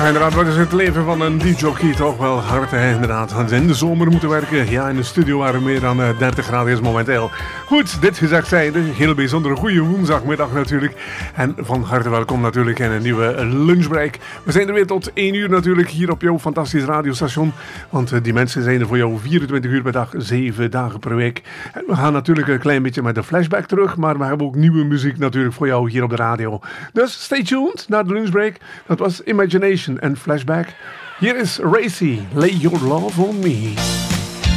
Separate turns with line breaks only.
Ja, inderdaad, wat is het leven van een DJ-jockey toch wel hard, hè? Inderdaad. In de zomer moeten werken. Ja, in de studio waar het meer dan 30 graden is momenteel. Goed, dit gezegd zijnde, heel bijzondere goede woensdagmiddag natuurlijk. En van harte welkom natuurlijk in een nieuwe lunchbreak. We zijn er weer tot 1 uur natuurlijk hier op jouw fantastisch radiostation. Want die mensen zijn er voor jou 24 uur per dag, 7 dagen per week. En we gaan natuurlijk een klein beetje met de flashback terug. Maar we hebben ook nieuwe muziek natuurlijk voor jou hier op de radio. Dus stay tuned naar de lunchbreak. Dat was Imagination en Flashback. Hier is Racy, Lay Your Love on Me.